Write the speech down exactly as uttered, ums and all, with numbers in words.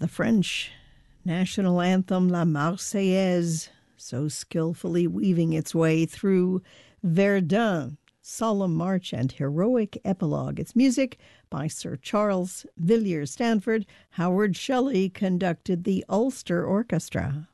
The French national anthem, La Marseillaise, so skillfully weaving its way through Verdun, solemn march and heroic epilogue. It's music by Sir Charles Villiers Stanford. Howard Shelley conducted the Ulster Orchestra.